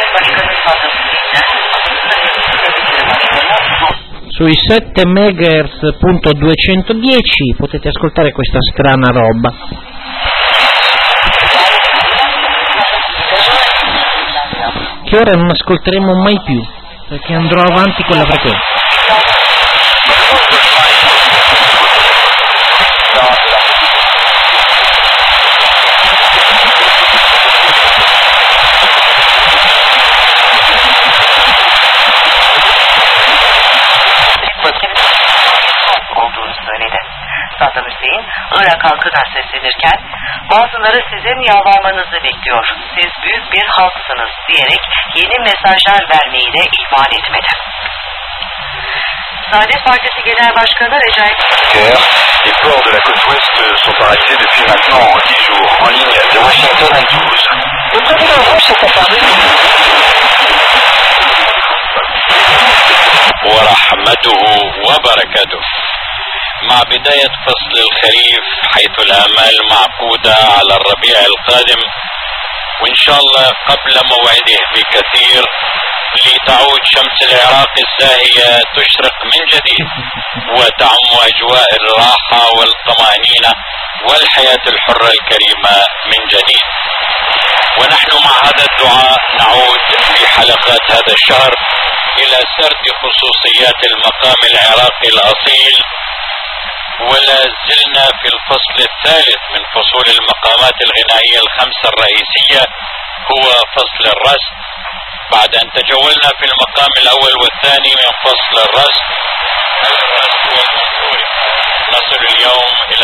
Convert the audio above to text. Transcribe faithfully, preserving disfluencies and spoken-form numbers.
Sui sette megahertz punto duecentodieci potete ascoltare questa strana roba. Che ora non ascolteremo mai più, perché andrò avanti con la frequenza. Saddam Hüseyin, Irak halkına seslenirken bazıları sizin yalvarmanızı bekliyor, siz büyük bir halksınız diyerek yeni mesajlar vermeyi de ihmal etmedi. Saadet Partisi Genel Başkanı Recep Les ports de la côte ouest sont arrêtés depuis maintenant dix jours en ligne de Washington à Toulouse. Le président Bush s'est apparu. ورحمته وبركاته. مع بداية فصل الخريف حيث الآمال معقودة على الربيع القادم، وإن شاء الله قبل موعده بكثير لتعود شمس العراق الزاهية تشرق من جديد وتعم أجواء الراحة والطمأنينة والحياة الحرة الكريمة من جديد. ونحن مع هذا الدعاء نعود في حلقات هذا الشهر إلى سرد خصوصيات المقام العراقي الأصيل، ولا زلنا في الفصل الثالث من فصول المقامات الغنائية الخمسة الرئيسية، هو فصل الرسم. بعد أن تجولنا في المقام الأول والثاني من فصل الرسم الرسم والمنثور، نصل اليوم